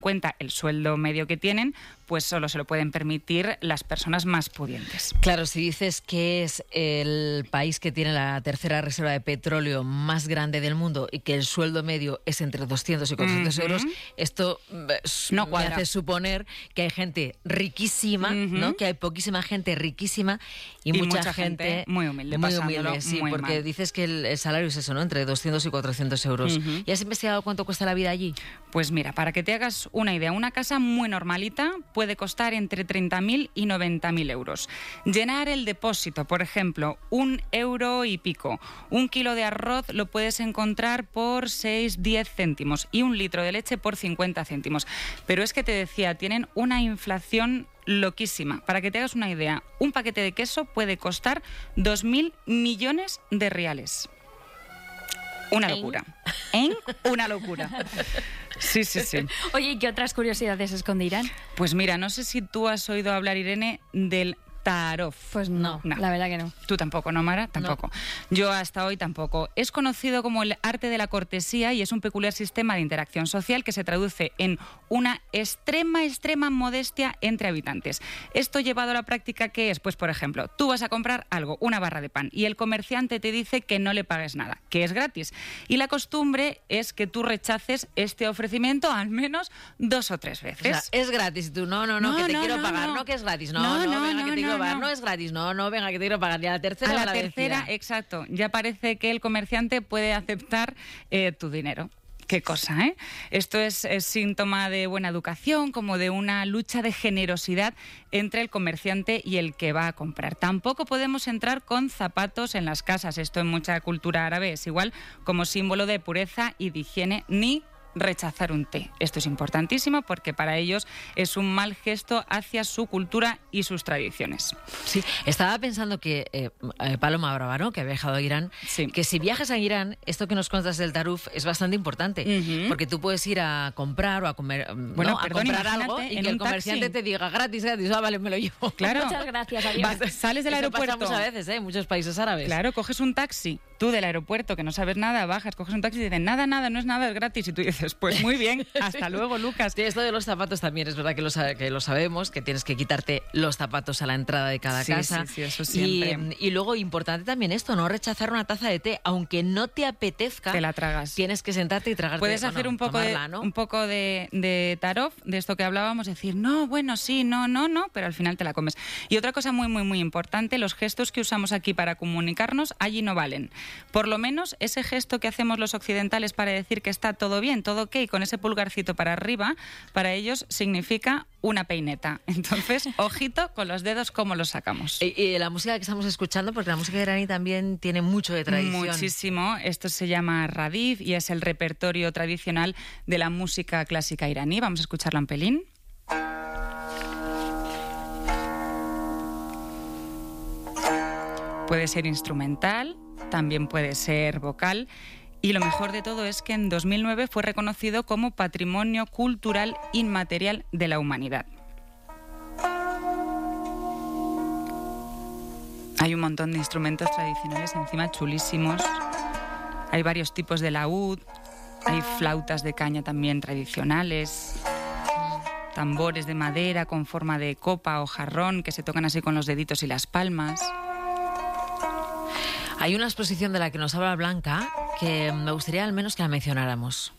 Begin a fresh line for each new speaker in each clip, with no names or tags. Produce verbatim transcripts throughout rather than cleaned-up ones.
cuenta el sueldo medio que tienen, pues solo se lo pueden permitir las personas más pudientes.
Claro, si dices que es el país que tiene la tercera reserva de petróleo más grande del mundo y que el sueldo medio es entre doscientos y cuatrocientos uh-huh. euros, esto no me hace suponer que hay gente riquísima, uh-huh. ¿no? Que hay poquísima gente riquísima y,
y
mucha,
mucha gente, gente
muy
humilde,
muy humilde, sí,
muy
porque
mal.
Dices que el, el salario es eso, ¿no? Entre doscientos y cuatrocientos euros. Uh-huh. ¿Y has investigado cuánto cuesta la vida allí?
Pues mira, para que te hagas una idea, una casa muy normalita puede costar entre treinta mil y noventa mil euros. Llenar el depósito, por ejemplo, un euro y pico. Un kilo de arroz lo puedes encontrar por seis, diez céntimos y un litro de leche por cincuenta céntimos. Pero es que te decía, tienen una inflación loquísima. Para que te hagas una idea, un paquete de queso puede costar dos mil millones de reales. Una locura. ¿En? Una locura. Sí, sí, sí.
Oye, ¿y qué otras curiosidades escondirán?
Pues mira, no sé si tú has oído hablar, Irene, del tarot.
Pues no, no, la verdad que no.
Tú tampoco, ¿no, Mara? Tampoco. No. Yo hasta hoy tampoco. Es conocido como el arte de la cortesía y es un peculiar sistema de interacción social que se traduce en una extrema, extrema modestia entre habitantes. Esto llevado a la práctica, ¿qué es? Pues, por ejemplo, tú vas a comprar algo, una barra de pan, y el comerciante te dice que no le pagues nada, que es gratis. Y la costumbre es que tú rechaces este ofrecimiento al menos dos o tres veces.
O sea, es gratis. Y tú, no, no, no, no que te no, quiero no, pagar, no. no, que es gratis. No, no, no, no venga, no, que te quiero No, pagar, no. no es gratis, no, no, venga, que te quiero pagar. Y a la tercera,
a la,
la
tercera,
decía.
exacto. Ya parece que el comerciante puede aceptar eh, tu dinero. Qué cosa, ¿eh? Esto es, es síntoma de buena educación, como de una lucha de generosidad entre el comerciante y el que va a comprar. Tampoco podemos entrar con zapatos en las casas. Esto en mucha cultura árabe es igual como símbolo de pureza y de higiene, ni rechazar un té. Esto es importantísimo porque para ellos es un mal gesto hacia su cultura y sus tradiciones.
Sí, estaba pensando que eh, Paloma Brava, ¿no? Que ha viajado a Irán, sí. Que si viajas a Irán, esto que nos cuentas del taruf es bastante importante, uh-huh. porque tú puedes ir a comprar o a comer, bueno, ¿no?
perdón,
a comprar algo y que el comerciante
taxi.
te diga gratis, gratis, ah, vale, me lo llevo.
Claro.
Muchas gracias, adiós.
Vas, sales del
Eso
aeropuerto.
Pasa muchas veces, ¿eh? En muchos países árabes.
Claro, coges un taxi, tú del aeropuerto, que no sabes nada, bajas, coges un taxi y dicen, nada, nada, no es nada, es gratis. Y tú dices, pues muy bien, hasta sí. luego, Lucas.
Sí, esto de los zapatos también es verdad que lo, que lo sabemos, que tienes que quitarte los zapatos a la entrada de cada
sí,
casa.
Sí, sí, eso siempre.
Y, y luego, importante también esto, no rechazar una taza de té, aunque no te apetezca.
Te la tragas.
Tienes que sentarte y tragarte.
Puedes
bueno,
hacer un poco,
tomarla,
de,
¿no?
un poco de, de tarot, de esto que hablábamos, decir, no, bueno, sí, no, no, no, pero al final te la comes. Y otra cosa muy, muy, muy importante, los gestos que usamos aquí para comunicarnos, allí no valen. Por lo menos ese gesto que hacemos los occidentales para decir que está todo bien, todo ok, con ese pulgarcito para arriba, para ellos significa una peineta. Entonces, ojito con los dedos cómo los sacamos.
Y, y la música que estamos escuchando, porque la música iraní también tiene mucho de tradición.
Muchísimo. Esto se llama radif y es el repertorio tradicional de la música clásica iraní. Vamos a escucharla un pelín. Puede ser instrumental, también puede ser vocal. Y lo mejor de todo es que en dos mil nueve fue reconocido como Patrimonio Cultural Inmaterial de la Humanidad. Hay un montón de instrumentos tradicionales encima chulísimos. Hay varios tipos de laúd, hay flautas de caña también tradicionales, tambores de madera con forma de copa o jarrón que se tocan así con los deditos y las palmas.
Hay una exposición de la que nos habla Blanca que me gustaría al menos que la mencionáramos.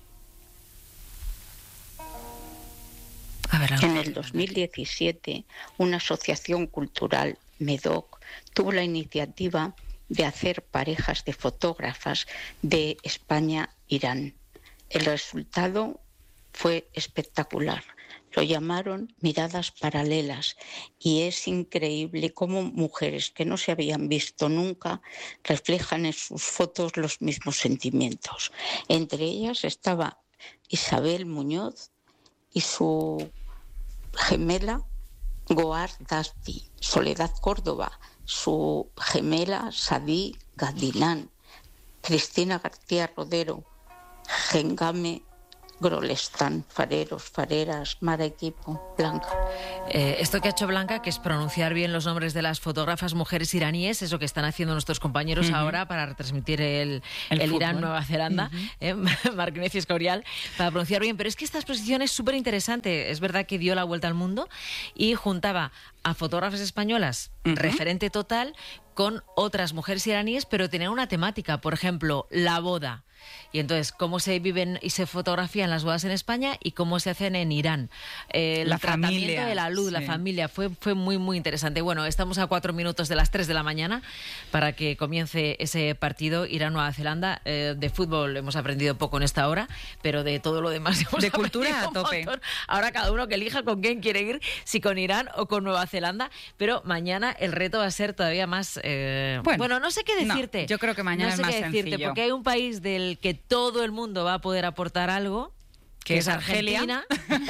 A ver, en el dos mil diecisiete, una asociación cultural, MEDOC, tuvo la iniciativa de hacer parejas de fotógrafas de España-Irán. El resultado fue espectacular. Lo llamaron Miradas Paralelas y es increíble cómo mujeres que no se habían visto nunca reflejan en sus fotos los mismos sentimientos. Entre ellas estaba Isabel Muñoz y su gemela Goar Dasti, Soledad Córdoba, su gemela Sadí Gadilán, Cristina García Rodero, Gengame Grolestán, fareros, fareras, Mara Equipo, Blanca.
Eh, esto que ha hecho Blanca, que es pronunciar bien los nombres de las fotógrafas mujeres iraníes, es lo que están haciendo nuestros compañeros uh-huh. ahora para retransmitir el, el, el Irán-Nueva Zelanda, uh-huh. eh, Marc Necio Escorial, para pronunciar bien. Pero es que esta exposición es súper interesante. Es verdad que dio la vuelta al mundo y juntaba a fotógrafas españolas, uh-huh. referente total, con otras mujeres iraníes, pero tenían una temática. Por ejemplo, la boda. Y entonces, cómo se viven y se fotografían las bodas en España y cómo se hacen en Irán. Eh,
la
el tratamiento
familia,
de la luz, sí. la familia, fue, fue muy, muy interesante. Bueno, estamos a cuatro minutos de las tres de la mañana para que comience ese partido Irán-Nueva Zelanda. Eh, de fútbol hemos aprendido poco en esta hora, pero de todo lo demás hemos
de cultura a tope.
Montón. Ahora cada uno que elija con quién quiere ir, si con Irán o con Nueva Zelanda, pero mañana el reto va a ser todavía más... Eh, bueno, bueno, no sé qué decirte.
No, yo creo que mañana
no sé
es más
qué decirte,
sencillo.
Porque hay un país del que todo el mundo va a poder aportar algo, que, que es Argelia.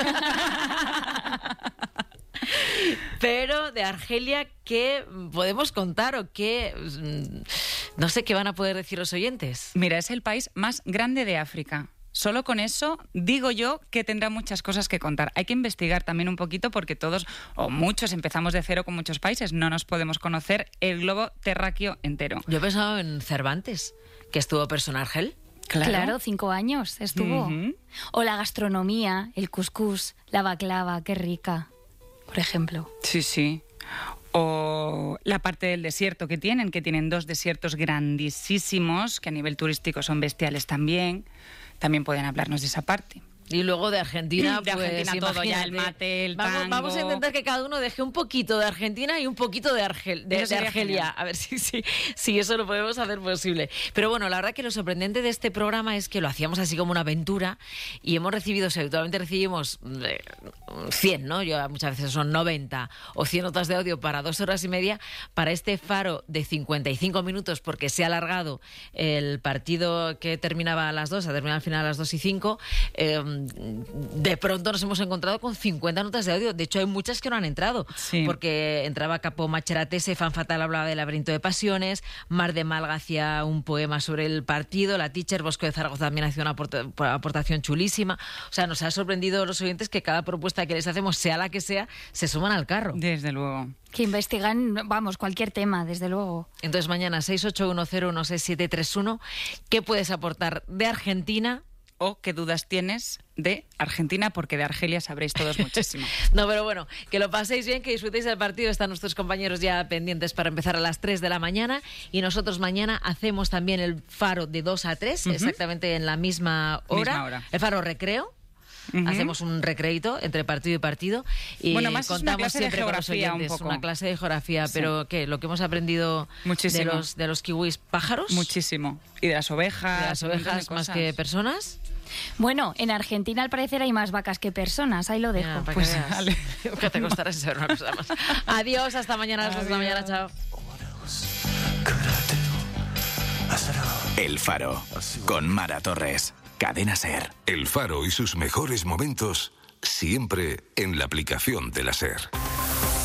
Pero de Argelia, ¿qué podemos contar o qué, no sé, qué van a poder decir los oyentes?
Mira, es el país más grande de África. Solo con eso digo yo que tendrá muchas cosas que contar. Hay que investigar también un poquito porque todos, o muchos, empezamos de cero con muchos países. No nos podemos conocer el globo terráqueo entero.
Yo he pensado en Cervantes, que estuvo preso en Argel.
Claro. claro, cinco años estuvo. Uh-huh. O la gastronomía, el cuscús, la baklava, qué rica, por ejemplo.
Sí, sí. O la parte del desierto que tienen, que tienen dos desiertos grandísimos, que a nivel turístico son bestiales también. También pueden hablarnos de esa parte.
Y luego de Argentina,
de
pues
Argentina todo, ya el mate, el
vamos,
tango.
Vamos a intentar que cada uno deje un poquito de Argentina y un poquito de, Argel, de, de Argelia. Genial. A ver si, si, si eso lo podemos hacer posible. Pero bueno, la verdad que lo sorprendente de este programa es que lo hacíamos así como una aventura y hemos recibido, si habitualmente recibimos cien, ¿no? Yo muchas veces son noventa o cien notas de audio para dos horas y media, para este faro de cincuenta y cinco minutos, porque se ha alargado el partido que terminaba a las dos, ha terminado al final a las dos y cinco. Eh, de pronto nos hemos encontrado con cincuenta notas de audio. De hecho, hay muchas que no han entrado. Sí. Porque entraba Capo Macheratese, Fan Fatal hablaba del laberinto de pasiones, Mar de Malga hacía un poema sobre el partido, la Teacher Bosco de Zaragoza también hacía una aporta- aportación chulísima. O sea, nos ha sorprendido los oyentes que cada propuesta que les hacemos, sea la que sea, se suman al carro.
Desde luego.
Que investigan, vamos, cualquier tema, desde luego.
Entonces, mañana, seis ocho uno cero uno seis siete tres uno, ¿qué puedes aportar de Argentina?
O qué dudas tienes de Argentina, porque de Argelia sabréis todos muchísimo.
No, pero bueno, que lo paséis bien, que disfrutéis del partido. Están nuestros compañeros ya pendientes para empezar a las tres de la mañana. Y nosotros mañana hacemos también el faro de dos a tres, uh-huh. exactamente en la misma hora.
Misma hora.
El faro recreo. Uh-huh. Hacemos un recreito entre partido y partido y
bueno, más
contamos
es una clase
siempre
de
con los oyentes,
un poco.
Una clase de geografía, sí. Pero ¿qué? Lo que hemos aprendido
muchísimo.
de los, de los kiwis pájaros.
Muchísimo. Y de las ovejas.
De las ovejas más que personas.
Bueno, en Argentina al parecer hay más vacas que personas, ahí lo dejo.
Ya, para
pues
que,
vale.
que te costará saber una cosa más. Adiós, hasta mañana a las dos de la mañana, chao.
El Faro, con Mara Torres, Cadena SER.
El Faro y sus mejores momentos siempre en la aplicación de la SER.